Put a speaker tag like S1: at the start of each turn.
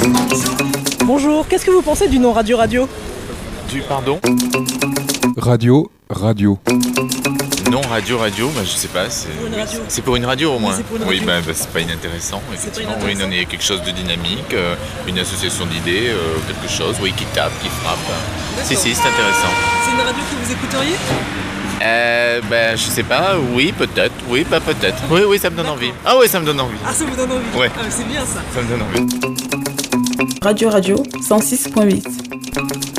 S1: Bonjour, qu'est-ce que vous pensez du nom Radio Radio?
S2: Du pardon?
S3: Radio.
S2: Non, radio, bah, je sais pas, c'est
S1: Pour une radio.
S2: c'est pour une radio au moins.
S1: c'est pour une
S2: Oui,
S1: radio.
S2: bah, c'est pas inintéressant, effectivement. Oui,
S1: inintéressant.
S2: non, il y a quelque chose de dynamique, une association d'idées, quelque chose, oui, qui tape, qui frappe. Si, c'est intéressant.
S1: C'est une radio que vous écouteriez?
S2: Ben, je sais pas, oui, peut-être, oui, pas peut-être. Oui, ça me donne envie. Ah oui, ça me donne envie.
S1: Ah, ça vous donne envie?
S2: Ouais.
S1: Ah, mais c'est bien ça.
S2: Ça me donne envie.
S4: Radio 106.8.